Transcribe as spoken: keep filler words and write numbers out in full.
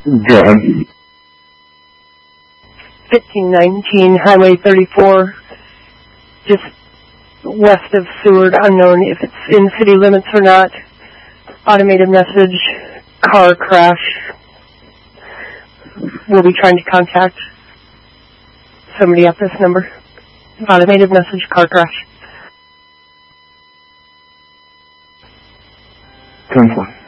Go ahead. fifteen nineteen Highway thirty-four, just west of Seward, unknown if it's in city limits or not. Automated message, car crash. We'll be trying to contact somebody at this number. Automated message, car crash. ten four.